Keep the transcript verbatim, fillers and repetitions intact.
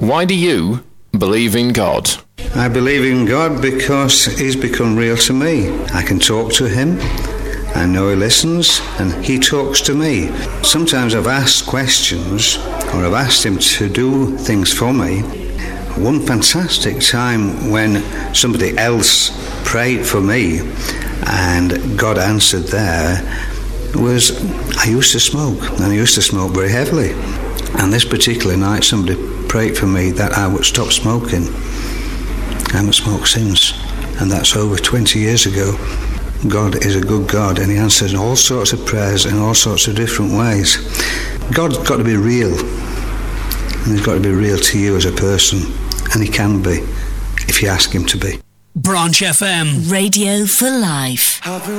Why do you believe in God? I believe in God because he's become real to me. I can talk to him. I know he listens and he talks to me. Sometimes I've asked questions or I've asked him to do things for me. One fantastic time when somebody else prayed for me and God answered there was, I used to smoke, and I used to smoke very heavily. And this particular night somebody prayed for me that I would stop smoking. I haven't smoked since, and that's over twenty years ago. God is a good God, and he answers all sorts of prayers in all sorts of different ways. God's got to be real, and he's got to be real to you as a person, and he can be if you ask him to be. Branch F M, Radio for Life.